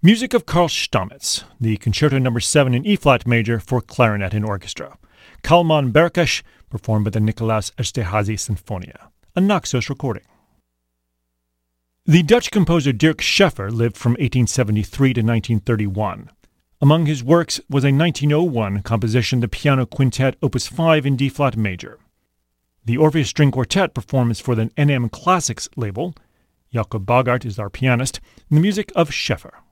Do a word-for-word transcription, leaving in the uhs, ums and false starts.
Music of Karl Stamitz, the Concerto Number seven in E-flat major for clarinet and orchestra. Kalman Berkesh, performed by the Nicolaus Esterhazy Sinfonia, a Naxos recording. The Dutch composer Dirk Scheffer lived from eighteen seventy-three to nineteen thirty-one. Among his works was a nineteen oh one composition, the Piano Quintet Opus five in D-flat major. The Orpheus String Quartet performs for the N M Classics label. Jakob Bogart is our pianist, and the music of Scheffer.